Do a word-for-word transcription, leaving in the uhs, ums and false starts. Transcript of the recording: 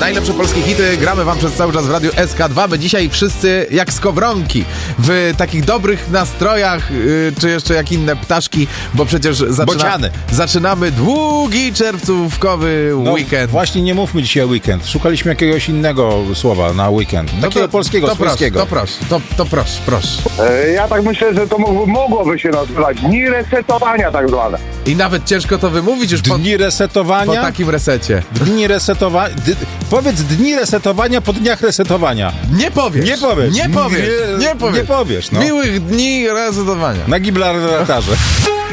Najlepsze polskie hity gramy wam przez cały czas w Radiu S K dwa. My dzisiaj wszyscy jak skowronki, w takich dobrych nastrojach, yy, czy jeszcze jak inne ptaszki, bo przecież zaczyna, zaczynamy długi czerwcówkowy no, weekend. Właśnie nie mówmy dzisiaj weekend. Szukaliśmy jakiegoś innego słowa na weekend. No Takiego to, polskiego, to swojskiego. Proszę, to proszę, to, to proszę, proszę. E, ja tak myślę, że to mógł, mogłoby się nazywać dni resetowania tak zwane. I nawet ciężko to wymówić już po, Dni resetowania? po takim resecie. Dni resetowania. D- powiedz dni resetowania po dniach resetowania. Nie powiesz. Nie powiesz. Nie powiesz. Nie, nie powiesz. Nie powiesz, no. Miłych dni resetowania. Na Gibraltarze.